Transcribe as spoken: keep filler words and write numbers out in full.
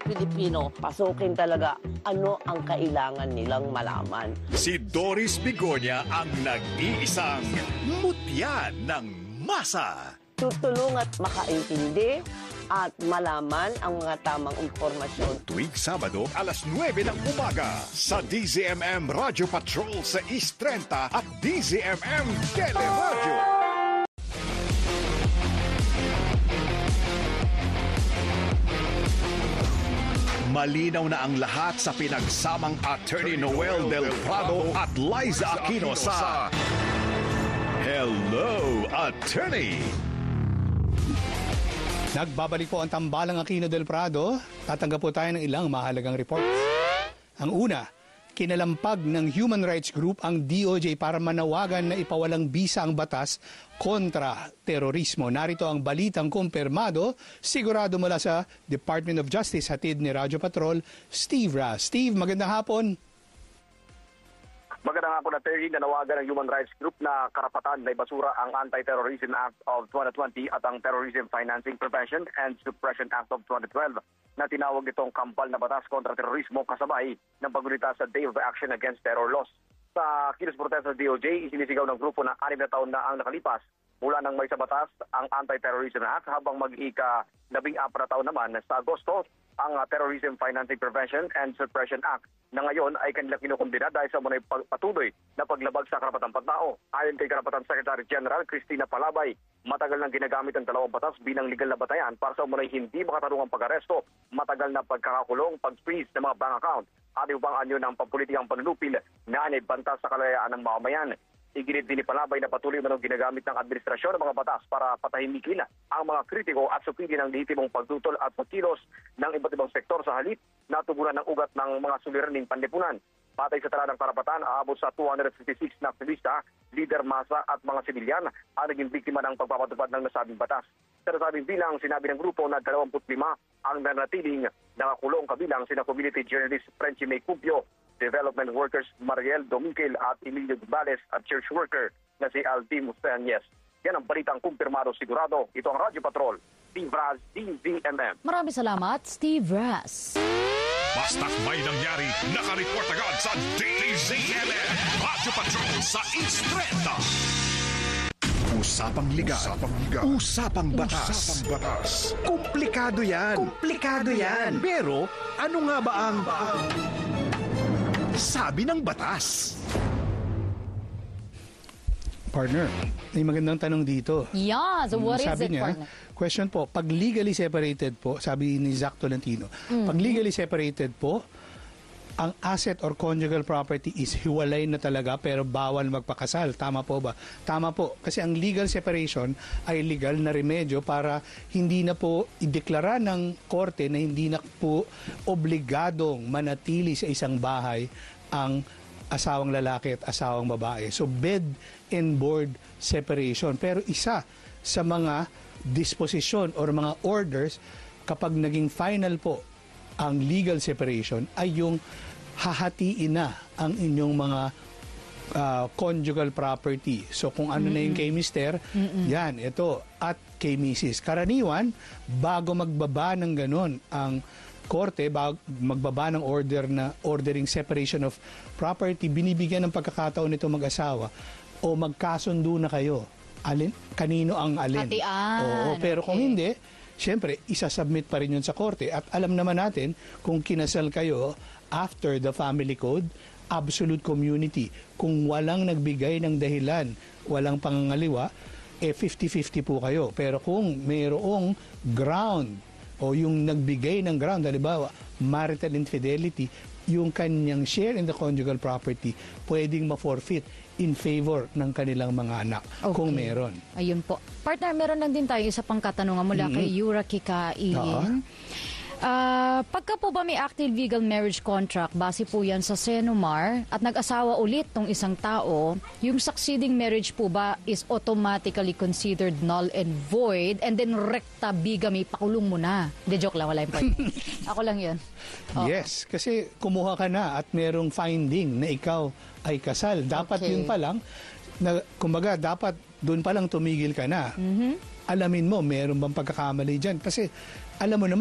Pilipino, pasukin talaga ano ang kailangan nilang malaman. Si Doris Bigonya ang nag-iisang mutya ng masa. Tutulong at makaintindi at malaman ang mga tamang impormasyon. Tuwing Sabado, alas nuwebe ng umaga sa D Z M M Radio Patrol sa East thirty at D Z M M Teleradio. Malinaw na ang lahat sa pinagsamang Attorney Noel Del Prado at Liza Aquino sa Hello, Attorney! Nagbabalik po ang tambalang Aquino Del Prado. Tatanggap po tayo ng ilang mahalagang reports. Ang una, kinalampag ng human rights group ang D O J para manawagan na ipawalang bisa ang batas kontra terorismo. Narito ang balitang kumpirmado, sigurado mula sa Department of Justice, hatid ni Radyo Patrol, Steve Ras. Steve, magandang hapon. Magandang hapon, Attorney. Nanawagan ng human rights group na karapatan na ibasura ang Anti-Terrorism Act of twenty twenty at ang Terrorism Financing Prevention and Suppression Act of twenty twelve na tinawag nitong kampal na batas kontra terorismo kasabay ng paggunita sa Day of Action Against Terror Laws. Sa kilos protesta ng D O J, isinisigaw ng grupo na anim na taon na ang nakalipas mula nang may sa batas ang Anti-Terrorism Act habang mag-ika labing apat na taon naman sa Agosto ang Terrorism Financing Prevention and Suppression Act na ngayon ay kanilang kinukumbina dahil sa muna'y patuloy na paglabag sa karapatang pantao. Ayon kay Karapatan Secretary General Cristina Palabay, matagal nang ginagamit ang dalawang batas bilang legal na batayan para sa muna'y hindi makatarungang pag-aresto, matagal na pagkakakulong, pag-freeze ng mga bank account at ibang anyo ng pampulitikang panunupil na anibanta sa kalayaan ng mamamayan. Iginit din ni Palabay na patuloy manong ginagamit ng administrasyon ng mga batas para patahimikin ang mga kritiko at supili ng lehitimong pagtutol at pagkilos ng iba't ibang sektor sa halip na tugunan ng ugat ng mga suliraning panlipunan. Patay sa tala ng karapatan, aabot sa two hundred fifty-six na aktivista, leader, masa at mga sibilyan ang naging biktima ng pagpapatupad ng nasabing batas. Sa nasabing bilang, sinabi ng grupo na dalawampu't lima ang nanatiling nakakulong kabilang sina community journalist Frenchie May Cubio, development workers Mariel Dominguez at Emilio Gubales at church worker na si Aldi Mustañez. Yan ang balitang kumpirmado sigurado. Ito ang Radyo Patrol, Steve Ras, D Z M M. Maraming salamat, Steve Ras. Basta't may nangyari, nakareport agad sa D Z M M Radio Patrol sa East thirty. Usapang liga, usapang, liga. Usapang batas. Usapang batas. Komplikado yan. Komplikado yan. Pero ano nga ba ang sabi ng batas? Partner, may magandang tanong dito. Yeah, so what sabi is it, niya, partner? Question po, pag legally separated po, sabi ni Zach Tolentino, mm-hmm. pag legally separated po, ang asset or conjugal property is hiwalay na talaga pero bawal magpakasal. Tama po ba? Tama po. Kasi ang legal separation ay legal na remedyo para hindi na po ideklara ng korte na hindi na po obligadong manatili sa isang bahay ang asawang lalaki at asawang babae. So bed and board separation. Pero isa sa mga disposition or mga orders kapag naging final po ang legal separation ay yung hahatiin na ang inyong mga uh, conjugal property. So kung ano mm-hmm. na yung kay mister, mm-hmm. yan, ito, at kay missus. Karaniwan, bago magbaba ng ganon ang korte, bago magbaba ng order na ordering separation of property, binibigyan ng pagkakataon nito mag-asawa o magkasundo na kayo. Alin, kanino ang alin? Hatian. Oo, pero okay. kung hindi, siyempre, isasubmit pa rin yun sa korte. At alam naman natin, kung kinasal kayo after the family code, absolute community. Kung walang nagbigay ng dahilan, walang pangangaliwa, eh fifty-fifty po kayo. Pero kung mayroong ground o yung nagbigay ng ground, halimbawa, marital infidelity, yung kanyang share in the conjugal property, pwedeng ma-forfeit in favor ng kanilang mga anak, okay. kung meron. Ayun po. Partner, meron lang din tayo isa pang katanungan mula mm-hmm. kay Yura Kikain. Uh-huh. Uh, pagka po ba may active legal marriage contract, base po yan sa Senomar, at nag-asawa ulit tong isang tao, yung succeeding marriage po ba is automatically considered null and void, and then recta bigamy, pakulong mo na? De joke lang, wala yung point. Ako lang yun. Oh. Yes, kasi kumuha ka na at merong finding na ikaw ay kasal. Dapat okay. yun pa lang, na, kumbaga, dapat doon pa lang tumigil ka na. Mm-hmm. Alamin mo, meron bang pagkakamali dyan? Kasi alam mo naman,